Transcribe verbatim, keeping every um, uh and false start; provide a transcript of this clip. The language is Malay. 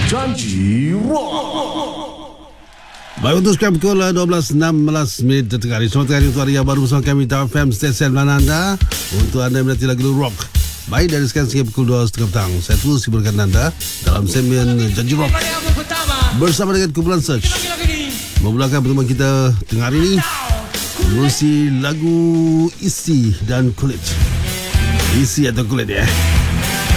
Janji Rock. Baik, untuk sekarang pukul dua belas enam belas minit detik hari. Selamat hari untuk hari yang baru bersama kami T F M Stesen Anda. Untuk anda yang menanti lagu rock, baik dari sekarang sehingga pukul dua setengah petang, saya terus hiburkan anda dalam segmen Janji Rock bersama dengan kumpulan Search. Memulakan pertemuan kita tengah hari ini menerusi lagu Isi dan Kulit. Isi atau kulit ya.